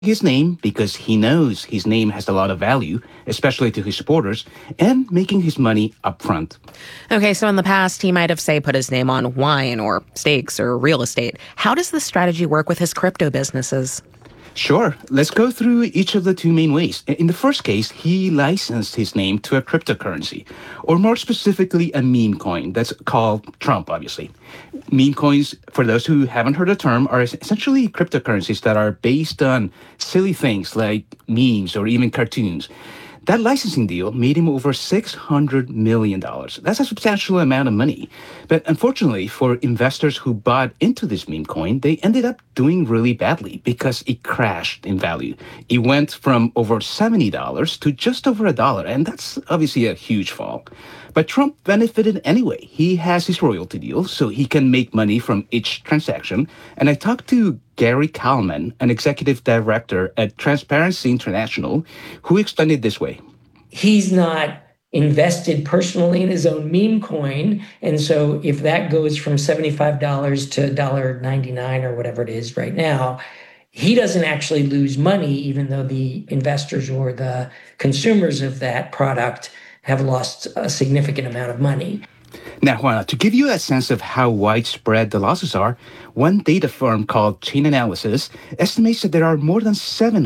his name because he knows his name has a lot of value, especially to his supporters, and making his money upfront. Okay, so in the past, he might have, say, put his name on wine or steaks or real estate. How does this strategy work with his crypto businesses? Sure. Let's go through each of the two main ways. In the first case, he licensed his name to a cryptocurrency, or more specifically, a meme coin that's called Trump, obviously. Meme coins, for those who haven't heard the term, are essentially cryptocurrencies that are based on silly things like memes or even cartoons. That licensing deal made him over $600 million. That's a substantial amount of money. But unfortunately, for investors who bought into this meme coin, they ended up doing really badly because it crashed in value. It went from over $70 to just over $1, and that's obviously a huge fall. But Trump benefited anyway. He has his royalty deal, so he can make money from each transaction. And I talked to Gary Kalman, an executive director at Transparency International, who explained it this way. He's not invested personally in his own meme coin. And so if that goes from $75 to $1.99 or whatever it is right now, he doesn't actually lose money, even though the investors or the consumers of that product have lost a significant amount of money. Now, Juana, to give you a sense of how widespread the losses are, one data firm called Chainalysis estimates that there are more than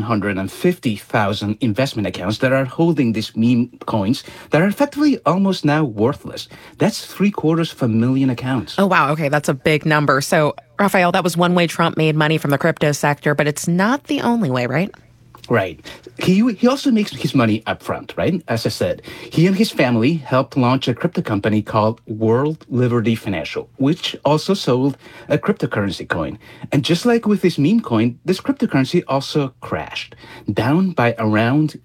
750,000 investment accounts that are holding these meme coins that are effectively almost now worthless. That's 750,000 accounts. Oh, wow. Okay, that's a big number. So, Rafael, that was one way Trump made money from the crypto sector, but it's not the only way, right? Right. He also makes his money up front, right? As I said, he and his family helped launch a crypto company called World Liberty Financial, which also sold a cryptocurrency coin. And just like with this meme coin, this cryptocurrency also crashed, down by around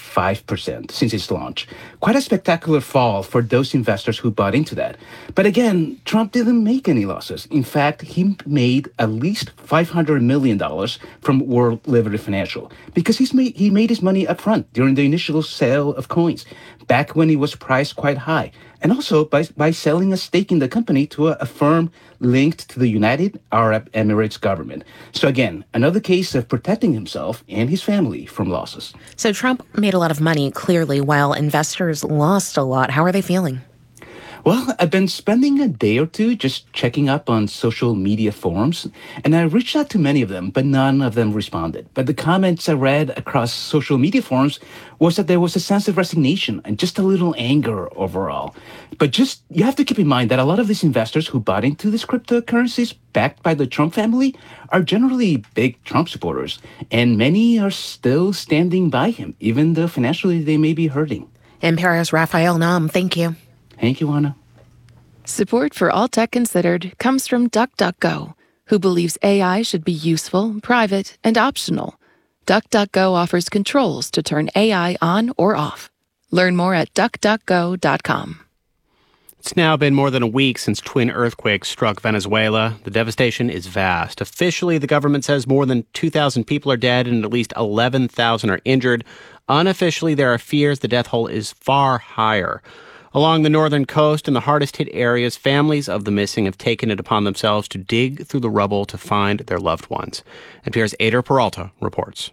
85% since its launch. Quite a spectacular fall for those investors who bought into that. But again, Trump didn't make any losses. In fact, he made at least $500 million from World Liberty Financial because he made his money up front during the initial sale of coins, back when it was priced quite high, and also by selling a stake in the company to a firm linked to the United Arab Emirates government. So again, another case of protecting himself and his family from losses. So Trump made a lot of money, clearly, while investors lost a lot. How are they feeling? Well, I've been spending a day or two just checking up on social media forums, and I reached out to many of them, but none of them responded. But the comments I read across social media forums was that there was a sense of resignation and just a little anger overall. But you have to keep in mind that a lot of these investors who bought into these cryptocurrencies backed by the Trump family are generally big Trump supporters, and many are still standing by him, even though financially they may be hurting. NPR's Rafael Nam, thank you. Thank you, Juana. Support for All Tech Considered comes from DuckDuckGo, who believes AI should be useful, private, and optional. DuckDuckGo offers controls to turn AI on or off. Learn more at duckduckgo.com. It's now been more than a week since twin earthquakes struck Venezuela. The devastation is vast. Officially, the government says more than 2,000 people are dead and at least 11,000 are injured. Unofficially, there are fears the death toll is far higher. Along the northern coast and the hardest-hit areas, families of the missing have taken it upon themselves to dig through the rubble to find their loved ones. NPR's Eder Peralta reports.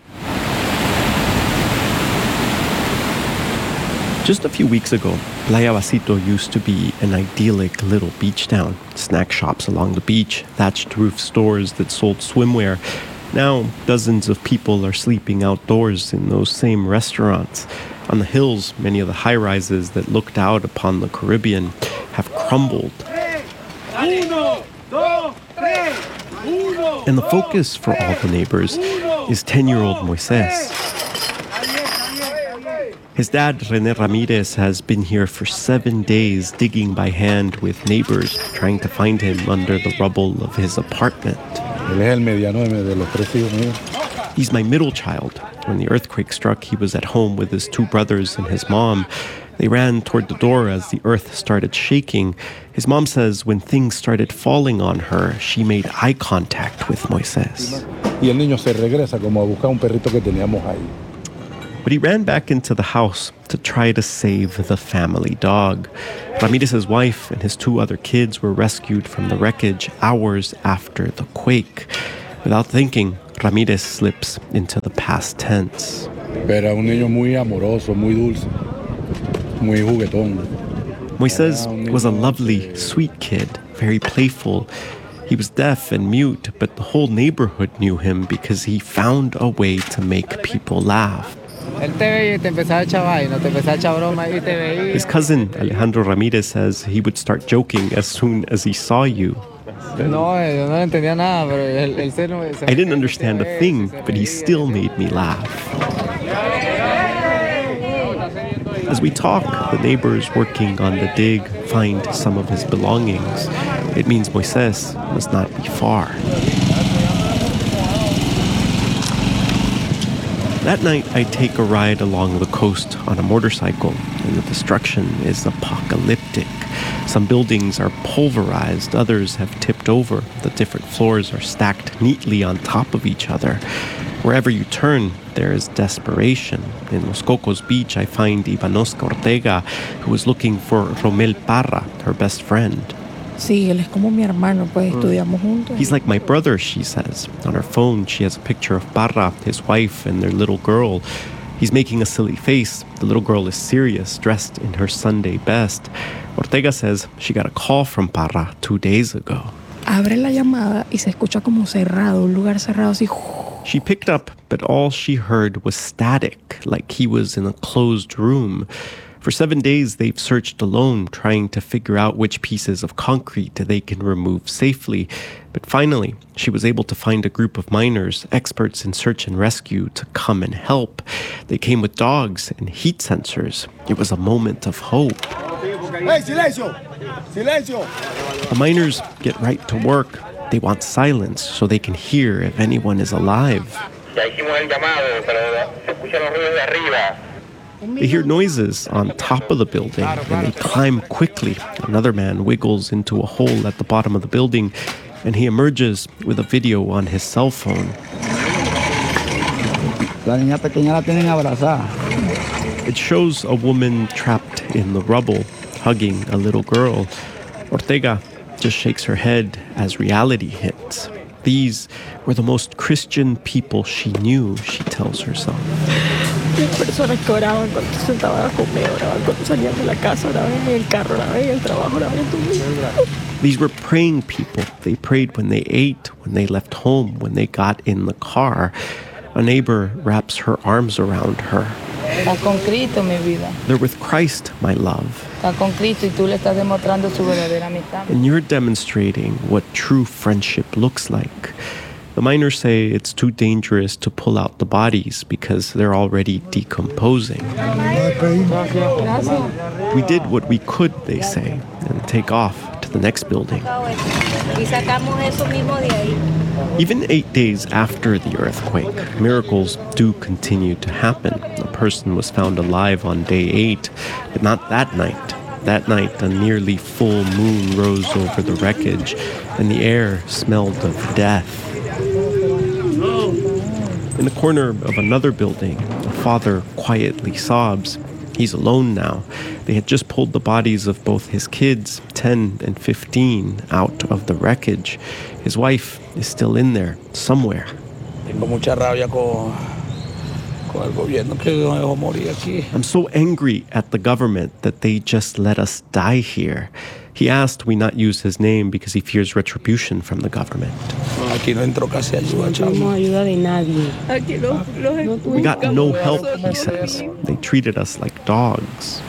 Just a few weeks ago, Playa Basito used to be an idyllic little beach town. Snack shops along the beach, thatched roof stores that sold swimwear. Now, dozens of people are sleeping outdoors in those same restaurants. On the hills, many of the high-rises that looked out upon the Caribbean have crumbled. And the focus for all the neighbors is 10-year-old Moises. His dad, René Ramirez, has been here for 7 days digging by hand with neighbors, trying to find him under the rubble of his apartment. He's my middle child. When the earthquake struck, he was at home with his two brothers and his mom. They ran toward the door as the earth started shaking. His mom says when things started falling on her, she made eye contact with Moises. But he ran back into the house to try to save the family dog. Ramirez's wife and his two other kids were rescued from the wreckage hours after the quake. Without thinking, Ramirez slips into the past tense. Era un niño muy amoroso, muy dulce, muy juguetón. Moises was a lovely, sweet kid, very playful. He was deaf and mute, but the whole neighborhood knew him because he found a way to make people laugh. His cousin, Alejandro Ramirez, says he would start joking as soon as he saw you. I didn't understand a thing, but he still made me laugh. As we talk, the neighbors working on the dig find some of his belongings. It means Moises must not be far. That night, I take a ride along the coast on a motorcycle, and the destruction is apocalyptic. Some buildings are pulverized, others have tipped over. The different floors are stacked neatly on top of each other. Wherever you turn, there is desperation. In Los Cocos Beach, I find Ivanosca Ortega, who was looking for Romel Parra, her best friend. Sí, él es como mi hermano, pues estudiamos juntos. He's like my brother, she says. On her phone, she has a picture of Parra, his wife, and their little girl. He's making a silly face. The little girl is serious, dressed in her Sunday best. Ortega says she got a call from Parra 2 days ago. Abre la llamada y se escucha como cerrado, un lugar cerrado así. She picked up, but all she heard was static, like he was in a closed room. For 7 days, they've searched alone, trying to figure out which pieces of concrete they can remove safely. But finally, she was able to find a group of miners, experts in search and rescue, to come and help. They came with dogs and heat sensors. It was a moment of hope. Hey, silencio! Silencio! The miners get right to work. They want silence so they can hear if anyone is alive. They hear noises on top of the building, and they climb quickly. Another man wiggles into a hole at the bottom of the building, and he emerges with a video on his cell phone. It shows a woman trapped in the rubble, hugging a little girl. Ortega just shakes her head as reality hits. These were the most Christian people she knew, she tells herself. These were praying people. They prayed when they ate, when they left home, when they got in the car. A neighbor wraps her arms around her. They're with Christ, my love. And you're demonstrating what true friendship looks like. The miners say it's too dangerous to pull out the bodies because they're already decomposing. We did what we could, they say, and take off to the next building. Even 8 days after the earthquake, miracles do continue to happen. A person was found alive on day 8, but not that night. That night, a nearly full moon rose over the wreckage, and the air smelled of death. In the corner of another building, a father quietly sobs. He's alone now. They had just pulled the bodies of both his kids, 10 and 15, out of the wreckage. His wife is still in there, somewhere. I'm so angry at the government that they just let us die here. He asked we not use his name because he fears retribution from the government. We got no help, he says. They treated us like dogs.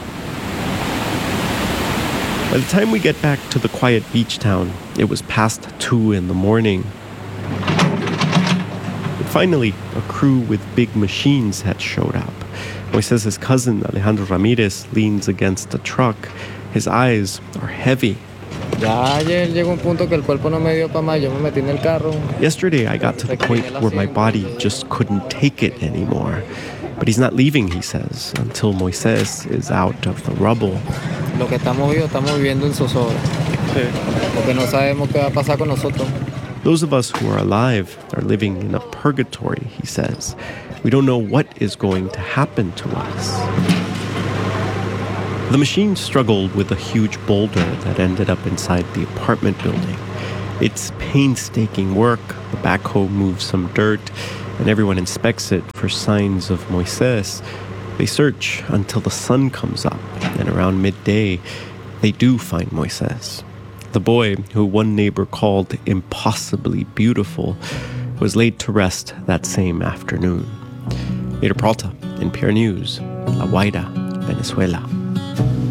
By the time we get back to the quiet beach town, it was past 2 in the morning. But finally, a crew with big machines had showed up. Moises' cousin, Alejandro Ramirez, leans against a truck. His eyes are heavy. Yesterday, I got to the point where my body just couldn't take it anymore. But he's not leaving, he says, until Moises is out of the rubble. Those of us who are alive are living in a purgatory, he says. We don't know what is going to happen to us. The machine struggled with a huge boulder that ended up inside the apartment building. It's painstaking work. The backhoe moves some dirt, and everyone inspects it for signs of Moises. They search until the sun comes up, and around midday, they do find Moises. The boy, who one neighbor called impossibly beautiful, was laid to rest that same afternoon. Peter Peralta, NPR News, La Guaira, Venezuela.